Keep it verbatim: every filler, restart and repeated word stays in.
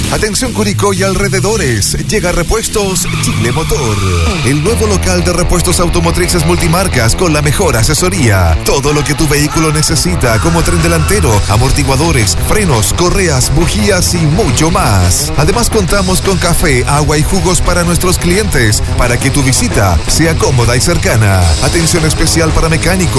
Atención Curicó y alrededores, llega Repuestos Chile Motor, el nuevo local de repuestos automotrices multimarcas con la mejor asesoría. Todo lo que tu vehículo necesita, como tren delantero, amortiguadores, frenos, correas, bujías y mucho más. Además contamos con café, agua y jugos para nuestros clientes, para que tu visita sea cómoda y cercana. Atención especial para mecánicos,